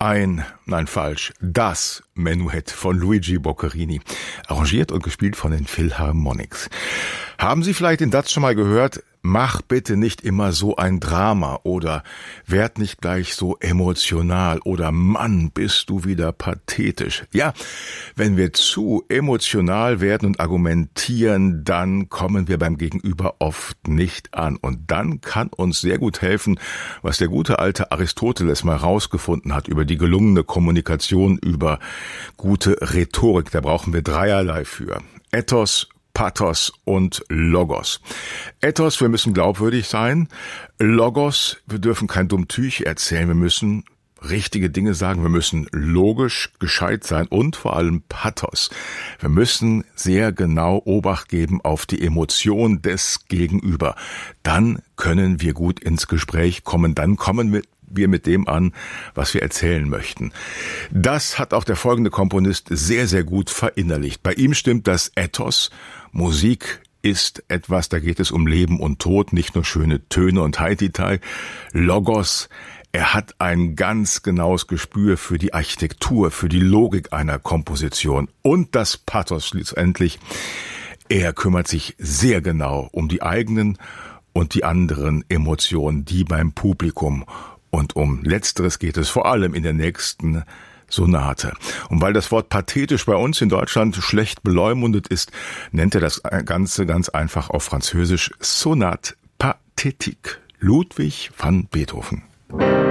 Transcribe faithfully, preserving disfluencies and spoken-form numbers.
Ein, nein falsch, das Menuett von Luigi Boccherini, arrangiert und gespielt von den Philharmonics. Haben Sie vielleicht den Satz schon mal gehört? Mach bitte nicht immer so ein Drama oder werd nicht gleich so emotional oder Mann, bist du wieder pathetisch. Ja, wenn wir zu emotional werden und argumentieren, dann kommen wir beim Gegenüber oft nicht an. Und dann kann uns sehr gut helfen, was der gute alte Aristoteles mal rausgefunden hat über die gelungene Kommunikation, über gute Rhetorik. Da brauchen wir dreierlei für. Ethos, Pathos und Logos. Ethos, wir müssen glaubwürdig sein. Logos, wir dürfen kein Dummtüch erzählen. Wir müssen richtige Dinge sagen. Wir müssen logisch gescheit sein und vor allem Pathos. Wir müssen sehr genau Obacht geben auf die Emotion des Gegenüber. Dann können wir gut ins Gespräch kommen. Dann kommen wir wir mit dem an, was wir erzählen möchten. Das hat auch der folgende Komponist sehr, sehr gut verinnerlicht. Bei ihm stimmt das Ethos. Musik ist etwas, da geht es um Leben und Tod, nicht nur schöne Töne und Haititai. Logos, er hat ein ganz genaues Gespür für die Architektur, für die Logik einer Komposition. Und das Pathos letztendlich, er kümmert sich sehr genau um die eigenen und die anderen Emotionen, die beim Publikum. Und um Letzteres geht es vor allem in der nächsten Sonate. Und weil das Wort pathetisch bei uns in Deutschland schlecht beleumundet ist, nennt er das Ganze ganz einfach auf Französisch Sonate Pathétique. Ludwig van Beethoven.